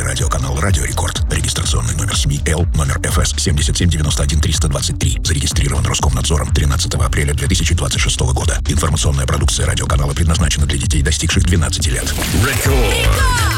Радиоканал «Радио Рекорд». Регистрационный номер СМИ Л, номер ФС 7791-323. Зарегистрирован Роскомнадзором 13 апреля 2026 года. Информационная продукция радиоканала предназначена для детей, достигших 12 лет. Рекорд.